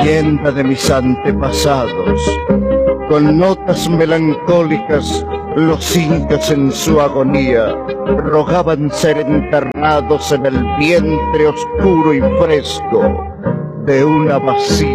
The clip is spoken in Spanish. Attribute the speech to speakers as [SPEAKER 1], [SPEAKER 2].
[SPEAKER 1] leyenda de mis antepasados. Con notas melancólicas, los incas en su agonía rogaban ser enterrados en el vientre oscuro y fresco de una vacía